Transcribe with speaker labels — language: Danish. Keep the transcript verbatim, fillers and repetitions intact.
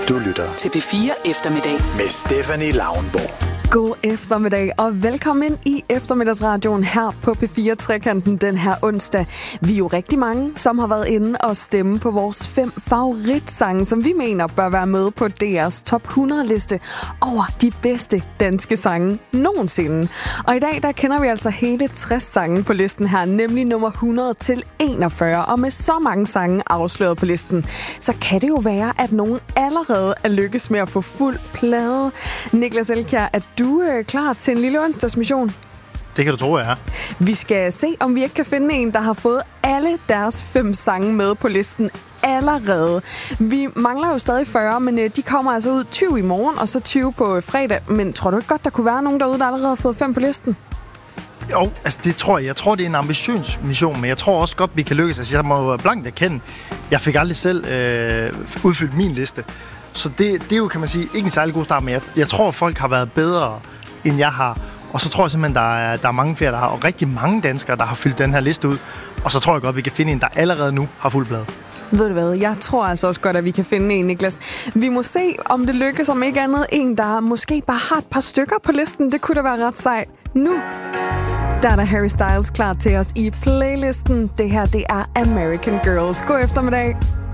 Speaker 1: Du lytter
Speaker 2: til P fire Eftermiddag
Speaker 1: med Stephanie Lauenborg.
Speaker 3: God eftermiddag og velkommen i eftermiddagsradioen her på P fire Trekanten den her onsdag. Vi er jo rigtig mange, som har været inde og stemme på vores fem favoritsange, som vi mener bør være med på D R's top hundrede liste over de bedste danske sange nogensinde. Og i dag der kender vi altså hele tres sange på listen her, nemlig nummer hundrede til enogfyrre. Og med så mange sange afsløret på listen, så kan det jo være, at nogen allerede er lykkes med at få fuld plade. Niklas Elkjær, er du øh, klar til en lille onsdagsmission?
Speaker 4: Det kan du tro, jeg er.
Speaker 3: Vi skal se, om vi ikke kan finde en, der har fået alle deres fem sange med på listen allerede. Vi mangler jo stadig fyrre, men øh, de kommer altså ud tyve i morgen, og så tyve på fredag. Men tror du ikke godt, der kunne være nogen derude, der allerede har fået fem på listen?
Speaker 4: Jo, altså det tror jeg. Jeg tror, det er en ambitiøs mission, men jeg tror også godt, vi kan lykkes. Altså jeg må blankt erkende, jeg fik aldrig selv øh, udfyldt min liste. Så det, det er jo, kan man sige, ikke en særlig god start, men jeg, jeg tror, folk har været bedre, end jeg har. Og så tror jeg simpelthen, der er, der er mange flere, der har, og rigtig mange danskere, der har fyldt den her liste ud. Og så tror jeg godt, vi kan finde en, der allerede nu har fuld blad.
Speaker 3: Ved du hvad, jeg tror altså også godt, at vi kan finde en, Niklas. Vi må se, om det lykkes, om ikke andet en, der måske bare har et par stykker på listen. Det kunne da være ret sejt. Nu der er der Harry Styles klar til os i playlisten. Det her, det er American Girls. God eftermiddag.